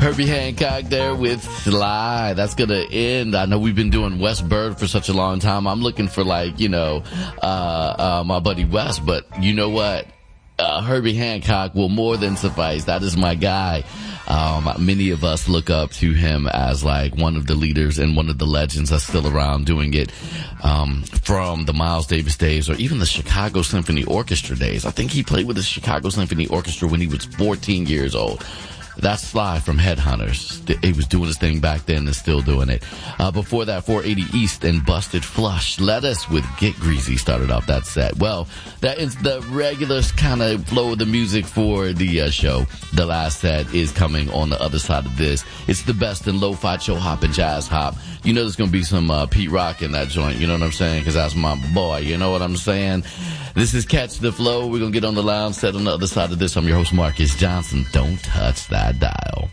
Herbie Hancock there with Sly. That's gonna end. I know we've been doing West Bird for such a long time. I'm looking for my buddy West, but you know what? Herbie Hancock will more than suffice. That is my guy. Many of us look up to him as like one of the leaders and one of the legends that's still around doing it, from the Miles Davis days or even the Chicago Symphony Orchestra days. I think he played with the Chicago Symphony Orchestra when he was 14 years old. That's Sly from Headhunters. He was doing his thing back then and still doing it. Before that, 480 East and Busted Flush. Let Us with Get Greasy started off that set. Well, that is the regular kind of flow of the music for the show. The last set is coming on the other side of this. It's the best in lo-fi, chill hop, and jazz hop. You know there's going to be some Pete Rock in that joint. You know what I'm saying? Because that's my boy. You know what I'm saying? This is Catch the Flow. We're going to get on the lounge set on the other side of this. I'm your host, Marcus Johnson. Don't touch that dial.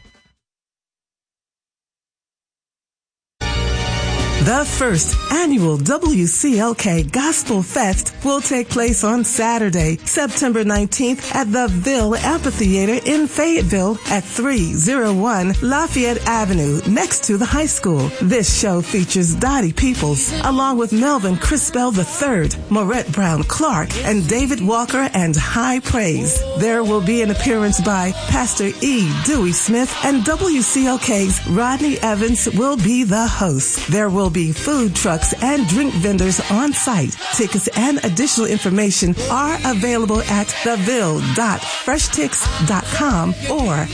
The first annual WCLK Gospel Fest will take place on Saturday, September 19th at the Ville Amphitheater in Fayetteville at 301 Lafayette Avenue, next to the high school. This show features Dottie Peoples, along with Melvin Crispell III, Maurette Brown Clark, and David Walker and High Praise. There will be an appearance by Pastor E. Dewey Smith, and WCLK's Rodney Evans will be the host. There will be food trucks and drink vendors on site. Tickets and additional information are available at theville.freshticks.com or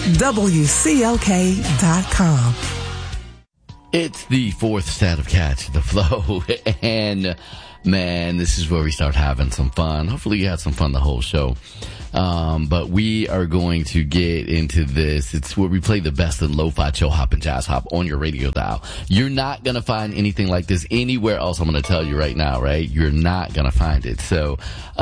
wclk.com. It's the fourth set of Catch the Flow, and man, this is where we start having some fun. Hopefully you had some fun the whole show. But we are going to get into this. It's where we play the best in lo-fi, chill hop, and jazz hop on your radio dial. You're not going to find anything like this anywhere else. I'm going to tell you right now, right? You're not going to find it. So,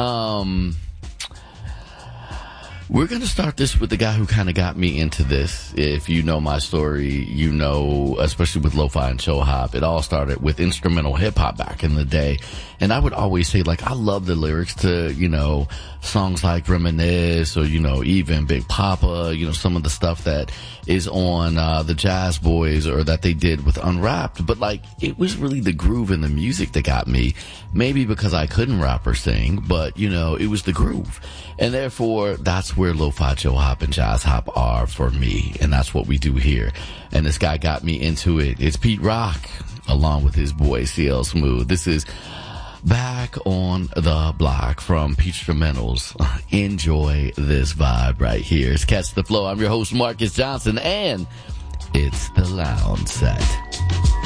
we're going to start this with the guy who kind of got me into this. If you know my story, you know, especially with lo-fi and chill hop, it all started with instrumental hip hop back in the day. And I would always say, like, I love the lyrics to, you know, songs like Reminisce or, you know, even Big Papa, you know, some of the stuff that is on the Jazz Boys or that they did with Unwrapped. But, like, it was really the groove and the music that got me. Maybe because I couldn't rap or sing, but, you know, it was the groove. And therefore, that's where lo-fi, chill hop, and jazz hop are for me. And that's what we do here. And this guy got me into it. It's Pete Rock, along with his boy CL Smooth. This is Back on the Block from Peachstrumentals. Enjoy this vibe right here. It's Catch the Flow. I'm your host, Marcus Johnson, and it's the Lounge Set.